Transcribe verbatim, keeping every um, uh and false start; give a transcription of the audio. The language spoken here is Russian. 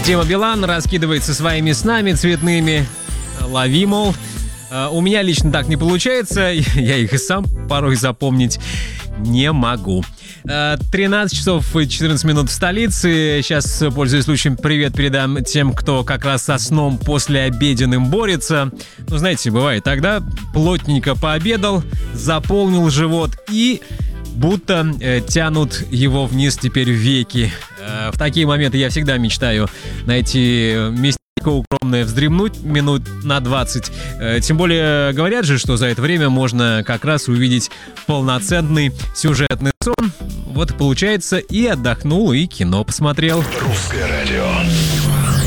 Дима Билан раскидывается своими снами цветными. Лови, мол. У меня лично так не получается. Я их и сам порой запомнить не могу. тринадцать часов четырнадцать минут в столице. Сейчас, пользуясь случаем, привет передам тем, кто как раз со сном послеобеденным борется. Ну, знаете, бывает тогда плотненько пообедал, заполнил живот и будто э, тянут его вниз теперь веки. Э, в такие моменты я всегда мечтаю найти местечко укромное, вздремнуть минут на двадцать. Э, тем более говорят же, что за это время можно как раз увидеть полноценный сюжетный сон. Вот получается, и отдохнул, и кино посмотрел. Русское радио.